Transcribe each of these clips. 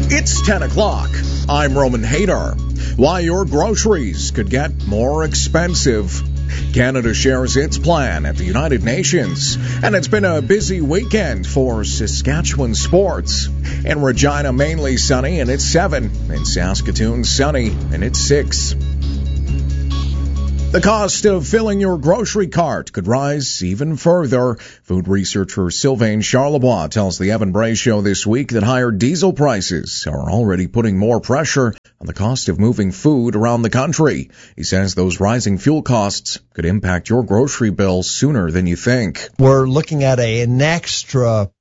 It's 10 o'clock. I'm Roman Hader. Why your groceries could get more expensive. Canada shares its plan at the United Nations, and it's been a busy weekend for Saskatchewan sports. In Regina, mainly sunny, and it's 7. In Saskatoon, sunny, and it's 6. The cost of filling your grocery cart could rise even further. Food researcher Sylvain Charlebois tells the Evan Bray Show this week that higher diesel prices are already putting more pressure on the cost of moving food around the country. He says those rising fuel costs could impact your grocery bill sooner than you think. We're looking at an extra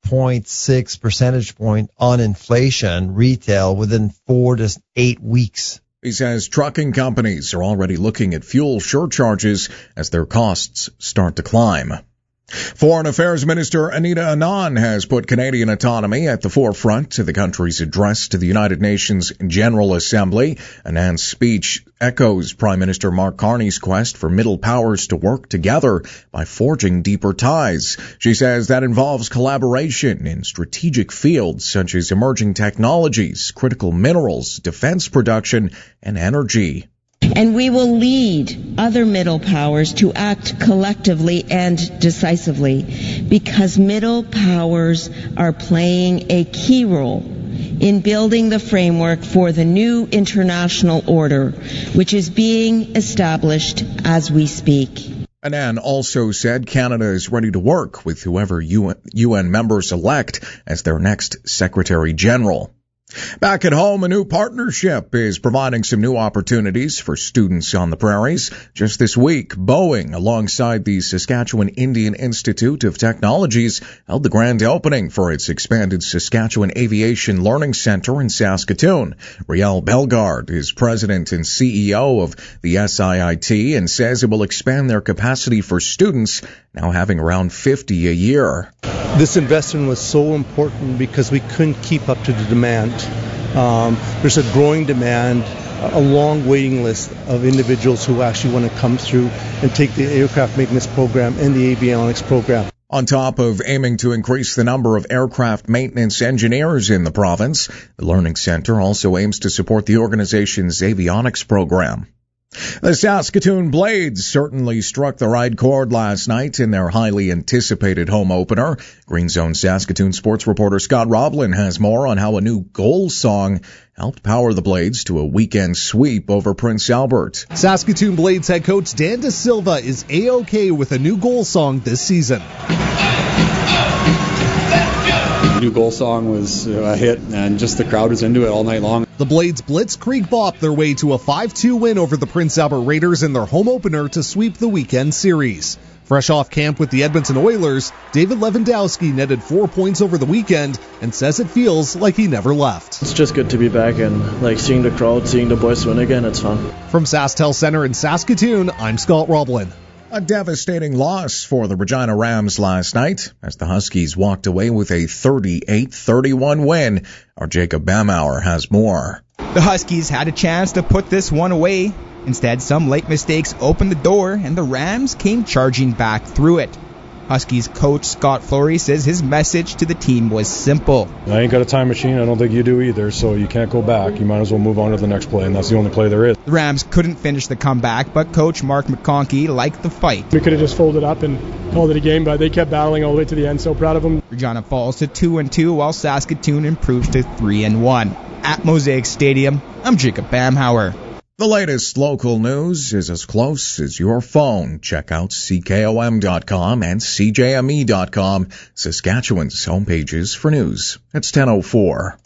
0.6 percentage point on inflation retail within 4 to 8 weeks. He says trucking companies are already looking at fuel surcharges as their costs start to climb. Foreign Affairs Minister Anita Anand has put Canadian autonomy at the forefront of the country's address to the United Nations General Assembly. Anand's speech echoes Prime Minister Mark Carney's quest for middle powers to work together by forging deeper ties. She says that involves collaboration in strategic fields such as emerging technologies, critical minerals, defense production, and energy. And we will lead other middle powers to act collectively and decisively, because middle powers are playing a key role in building the framework for the new international order, which is being established as we speak. Anand also said Canada is ready to work with whoever UN members elect as their next Secretary General. Back at home, a new partnership is providing some new opportunities for students on the prairies. Just this week, Boeing, alongside the Saskatchewan Indian Institute of Technologies, held the grand opening for its expanded Saskatchewan Aviation Learning Center in Saskatoon. Riel Bellegarde is president and CEO of the SIIT and says it will expand their capacity for students, now having around 50 a year. This investment was so important because we couldn't keep up to the demand. There's a growing demand, a long waiting list of individuals who actually want to come through and take the aircraft maintenance program and the avionics program. On top of aiming to increase the number of aircraft maintenance engineers in the province, the Learning Center also aims to support the organization's avionics program. The Saskatoon Blades certainly struck the right chord last night in their highly anticipated home opener. Green Zone Saskatoon sports reporter Scott Roblin has more on how a new goal song helped power the Blades to a weekend sweep over Prince Albert. Saskatoon Blades head coach Dan De Silva is A-OK with a new goal song this season. The new goal song was a hit, and just the crowd was into it all night long. The Blades Blitzkrieg bop their way to a 5-2 win over the Prince Albert Raiders in their home opener to sweep the weekend series. Fresh off camp with the Edmonton Oilers, David Lewandowski netted 4 points over the weekend and says it feels like he never left. It's just good to be back and seeing the crowd, seeing the boys win again, it's fun. From SaskTel Center in Saskatoon, I'm Scott Roblin. A devastating loss for the Regina Rams last night as the Huskies walked away with a 38-31 win. Our Jacob Bamauer has more. The Huskies had a chance to put this one away. Instead, some late mistakes opened the door, and the Rams came charging back through it. Huskies coach Scott Flory says his message to the team was simple. I ain't got a time machine. I don't think you do either, so you can't go back. You might as well move on to the next play, and that's the only play there is. The Rams couldn't finish the comeback, but coach Mark McConkey liked the fight. We could have just folded up and called it a game, but they kept battling all the way to the end, so proud of them. Regina falls to 2-2, while Saskatoon improves to 3-1. At Mosaic Stadium, I'm Jacob Bamhauer. The latest local news is as close as your phone. Check out CKOM.com and CJME.com, Saskatchewan's homepages for news. It's 10:04.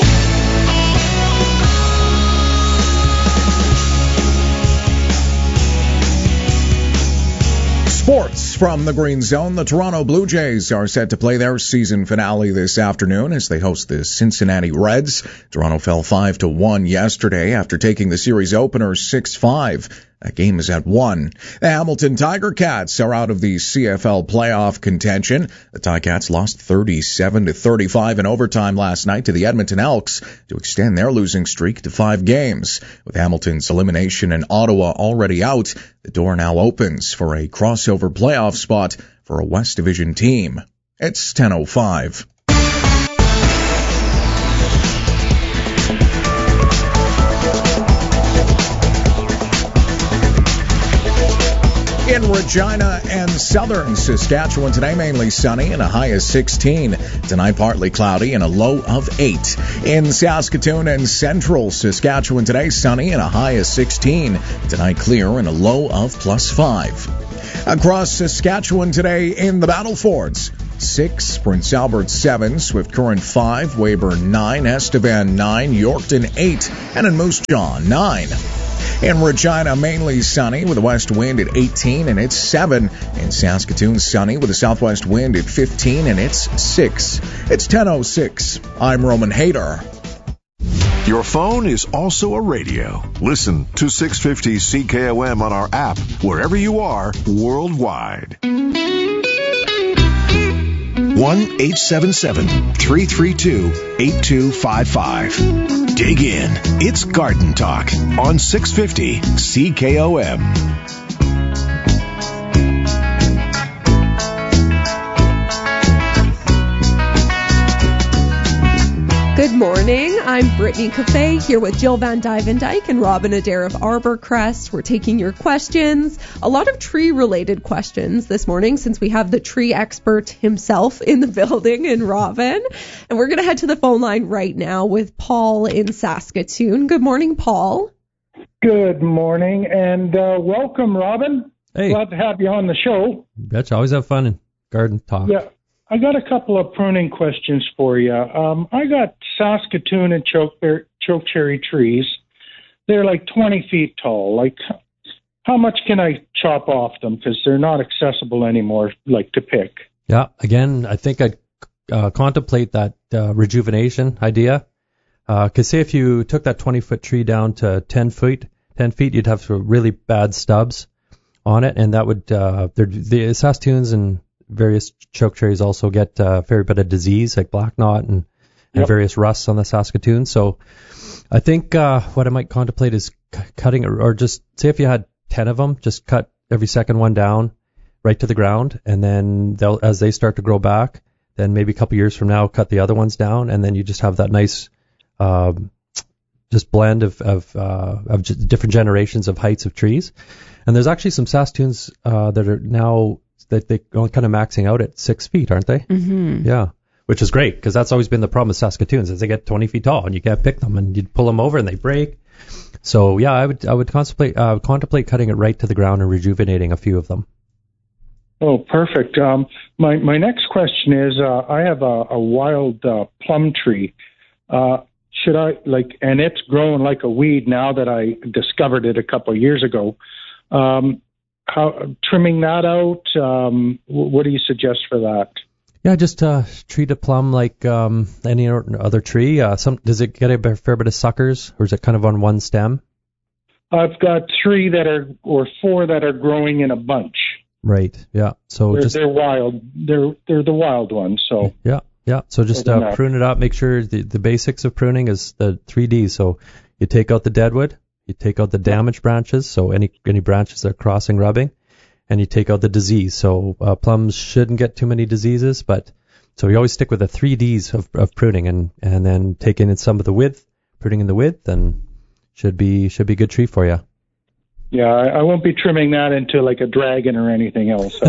Sports from the Green Zone. The Toronto Blue Jays are set to play their season finale this afternoon as they host the Cincinnati Reds. Toronto fell 5-1 yesterday after taking the series opener 6-5. That game is at 1. The Hamilton Tiger Cats are out of the CFL playoff contention. The Ticats lost 37-35 in overtime last night to the Edmonton Elks to extend their losing streak to 5 games. With Hamilton's elimination and Ottawa already out, the door now opens for a crossover playoff spot for a West Division team. It's 10:05. Regina and southern Saskatchewan today, mainly sunny and a high of 16. Tonight, partly cloudy and a low of 8. In Saskatoon and central Saskatchewan today, sunny and a high of 16. Tonight, clear and a low of +5. Across Saskatchewan today in the Battle Forts, 6, Prince Albert 7, Swift Current 5, Weyburn 9, Estevan 9, Yorkton 8, and in Moose Jaw 9. In Regina, mainly sunny with a west wind at 18 and it's 7. In Saskatoon, sunny with a southwest wind at 15 and it's 6. It's 10:06. I'm Roman Hayter. Your phone is also a radio. Listen to 650 CKOM on our app wherever you are worldwide. 1-877-332-8255. Dig in. It's Garden Talk on 650 CKOM. Good morning. I'm Brittany Cafe here with Jill Van Dyke and Robin Adair of Arborcrest. We're taking your questions, a lot of tree-related questions this morning since we have the tree expert himself in the building in Robin. And we're going to head to the phone line right now with Paul in Saskatoon. Good morning, Paul. Good morning, and welcome, Robin. Hey. Glad to have you on the show. Betcha. Always have fun in Garden Talk. Yeah. I got a couple of pruning questions for you. I got Saskatoon and chokecherry trees. They're like 20 feet tall. Like, how much can I chop off them? Because they're not accessible anymore, like to pick. Yeah, again, I think I'd contemplate that rejuvenation idea. Because say if you took that 20-foot tree down to 10 feet, you'd have some really bad stubs on it, and that would the Saskatoons and various chokecherries also get a fair bit of disease like black knot and various rusts on the Saskatoon. So I think what I might contemplate is cutting, or just say if you had 10 of them, just cut every second one down right to the ground, and then as they start to grow back, then maybe a couple years from now, cut the other ones down, and then you just have that nice just blend of just different generations of heights of trees. And there's actually some Saskatoons that are now that they're kind of maxing out at 6 feet, aren't they? Mm-hmm. Yeah, which is great because that's always been the problem with Saskatoons is they get 20 feet tall and you can't pick them and you pull them over and they break. So yeah, I would contemplate cutting it right to the ground and rejuvenating a few of them. Oh, perfect. My next question is I have a wild plum tree. Should I and it's growing like a weed now that I discovered it a couple of years ago. How trimming that out? What do you suggest for that? Yeah, just treat a plum like any other tree. Does it get a fair bit of suckers, or is it kind of on one stem? I've got 3 or 4 that are growing in a bunch. Right. Yeah. So they're wild. They're the wild ones. So yeah. So just prune it up. Make sure the basics of pruning is the 3 Ds. So you take out the deadwood. You take out the damaged branches, so any branches that are crossing rubbing, and you take out the disease. So plums shouldn't get too many diseases, but so you always stick with the 3 Ds of pruning, and then taking in some of the width, pruning in the width, and should be a good tree for you. Yeah, I won't be trimming that into like a dragon or anything else.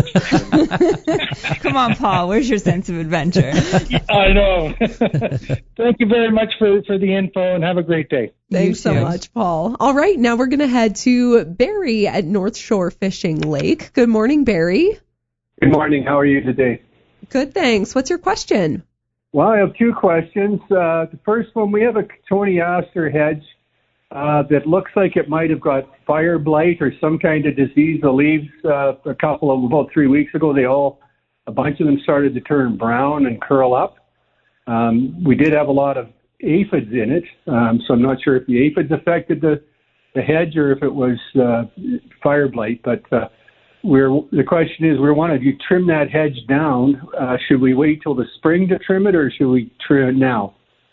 Come on, Paul. Where's your sense of adventure? I know. Thank you very much for the info, and have a great day. Thanks so much, Paul. All right, now we're going to head to Barry at North Shore Fishing Lake. Good morning, Barry. Good morning. How are you today? Good, thanks. What's your question? Well, I have 2 questions. The first one, we have a cotoneaster hedge that looks like it might have got fire blight or some kind of disease. The leaves, about 3 weeks ago, a bunch of them started to turn brown and curl up. We did have a lot of aphids in it, so I'm not sure if the aphids affected the hedge or if it was fire blight. But the question is, we want to trim that hedge down. Should we wait till the spring to trim it, or should we trim it now?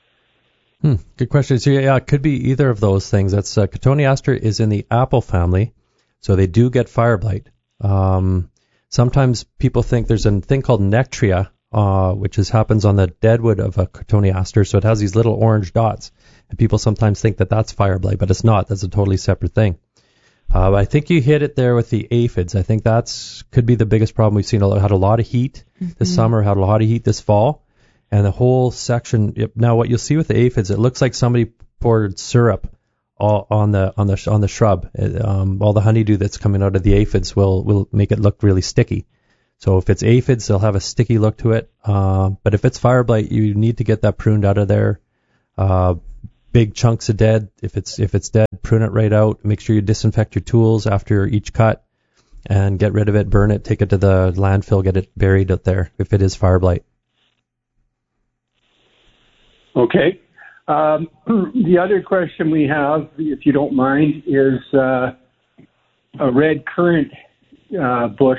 Good question. So yeah, it could be either of those things. That's cotoneaster is in the apple family, so they do get fire blight. Sometimes people think there's a thing called nectria, which happens on the deadwood of a cotoneaster, so it has these little orange dots, and people sometimes think that that's fire blight, but it's not. That's a totally separate thing. I think you hit it there with the aphids. I think that's could be the biggest problem we've seen. Had a lot of heat this summer, had a lot of heat this fall, and the whole section. Now, what you'll see with the aphids, it looks like somebody poured syrup on the shrub. All the honeydew that's coming out of the aphids will make it look really sticky. So if it's aphids, they'll have a sticky look to it. But if it's fire blight, you need to get that pruned out of there. Big chunks of dead. If it's dead, prune it right out. Make sure you disinfect your tools after each cut and get rid of it, burn it, take it to the landfill, get it buried out there if it is fire blight. Okay. The other question we have, if you don't mind, is a red currant bush.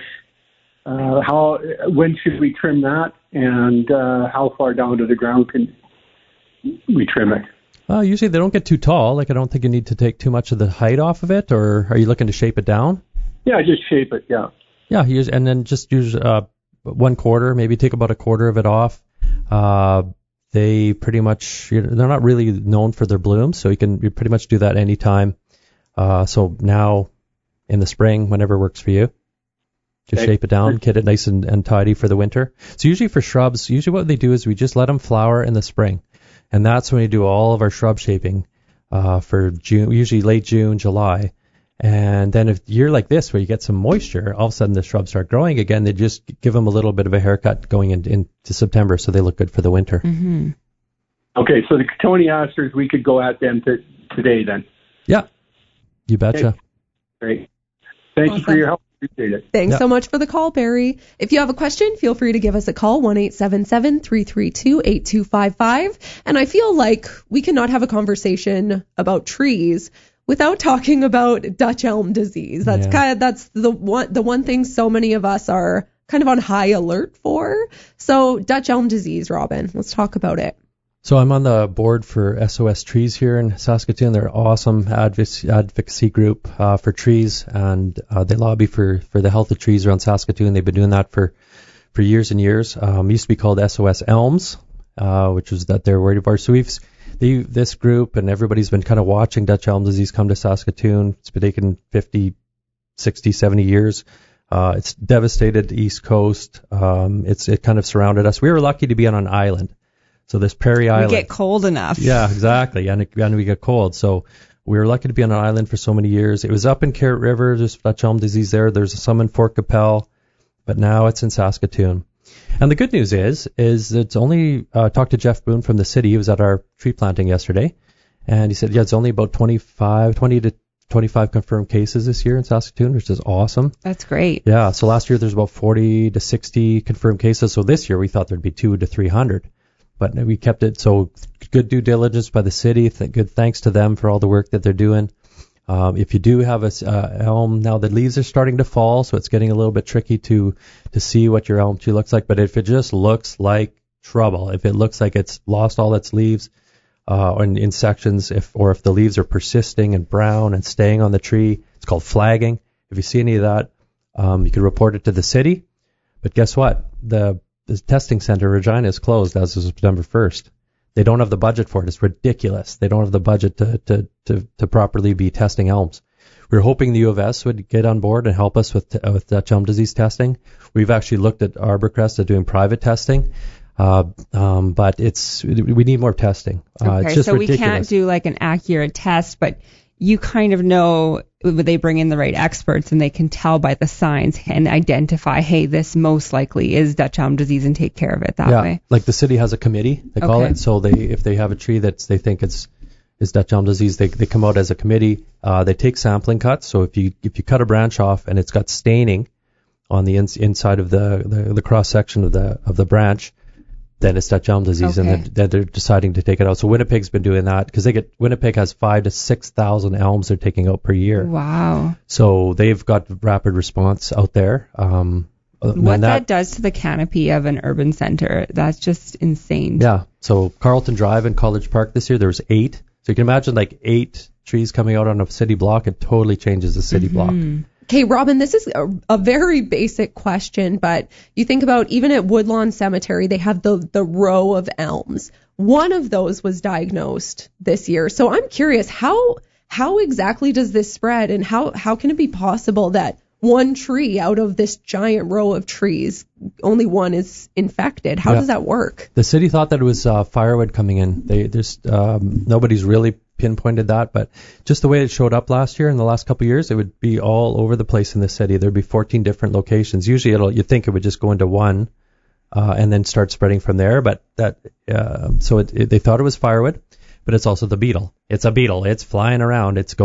When should we trim that, and how far down to the ground can we trim it? Usually they don't get too tall. Like, I don't think you need to take too much of the height off of it, or are you looking to shape it down? Yeah, just shape it, yeah. Yeah, and then just use 1/4, maybe take about 1/4 of it off. They pretty much, they're not really known for their blooms, so you pretty much do that anytime. So now in the spring, whenever works for you. Just shape it down, get it nice and tidy for the winter. So usually for shrubs, what they do is we just let them flower in the spring. And that's when we do all of our shrub shaping for June, usually late June, July. And then if you're like this, where you get some moisture, all of a sudden the shrubs start growing again. They just give them a little bit of a haircut going into September, so they look good for the winter. Mm-hmm. Okay, so the cotoneasters, we could go at them today then. Yeah, you betcha. Okay. Great. Thank you for your help. Appreciate it. Thanks so much for the call, Barry. If you have a question, feel free to give us a call, 1-877-332-8255. And I feel like we cannot have a conversation about trees without talking about Dutch elm disease. That's the one thing so many of us are kind of on high alert for. So Dutch elm disease, Robin, let's talk about it. So I'm on the board for SOS Trees here in Saskatoon. They're an awesome advocacy group for trees, and they lobby for the health of trees around Saskatoon. They've been doing that for years and years. It used to be called SOS Elms, which was that they're worried about. So this group and everybody's been kind of watching Dutch elm disease come to Saskatoon. It's been taking 50, 60, 70 years. It's devastated the East Coast. It kind of surrounded us. We were lucky to be on an island. So this Prairie Island. We get cold enough. Yeah, exactly. And we get cold. So we were lucky to be on an island for so many years. It was up in Carrot River. There's Dutch elm disease there. There's some in Fort Capel. But now it's in Saskatoon. And the good news is it's only, talked to Jeff Boone from the city. He was at our tree planting yesterday. And he said, it's only about 20 to 25 confirmed cases this year in Saskatoon, which is awesome. That's great. Yeah. So last year there's about 40 to 60 confirmed cases. So this year we thought there'd be 200 to 300. But we kept it, so good due diligence by the city. Good thanks to them for all the work that they're doing. If you do have a elm, now the leaves are starting to fall, so it's getting a little bit tricky to see what your elm tree looks like. But if it just looks like trouble, if it looks like it's lost all its leaves in sections, if the leaves are persisting and brown and staying on the tree, it's called flagging. If you see any of that, you can report it to the city. But guess what? The testing center in Regina is closed as of September 1st. They don't have the budget for it. It's ridiculous. They don't have the budget to properly be testing elms. We were hoping the U of S would get on board and help us with Dutch elm disease testing. We've actually looked at ArborCrest at doing private testing, but we need more testing. Okay, it's just so ridiculous. We can't do like an accurate test, but you kind of know they bring in the right experts and they can tell by the signs and identify, hey, this most likely is Dutch elm disease, and take care of it that way. Like the city has a committee, they call it. So if they have a tree that they think is Dutch elm disease, they come out as a committee. They take sampling cuts. So if you cut a branch off and it's got staining on the inside of the cross section of the branch, then it's Dutch elm disease, and then they're deciding to take it out. So Winnipeg's been doing that because Winnipeg has 5,000 to 6,000 elms they're taking out per year. Wow. So they've got rapid response out there. What that does to the canopy of an urban center, that's just insane. Yeah. So Carlton Drive in College Park this year, there was 8. So you can imagine like 8 trees coming out on a city block. It totally changes the city block. Okay, Robin, this is a very basic question, but you think about even at Woodlawn Cemetery, they have the row of elms. One of those was diagnosed this year. So I'm curious, how How exactly does this spread, and how can it be possible that one tree out of this giant row of trees, only one is infected? How does that work? The city thought that it was firewood coming in. Nobody's really pinpointed that, but just the way it showed up last year, in the last couple of years, it would be all over the place in the city. There'd be 14 different locations. Usually you think it would just go into one and then start spreading from there, but they thought it was firewood, but it's also the beetle. It's a beetle. It's flying around. It's going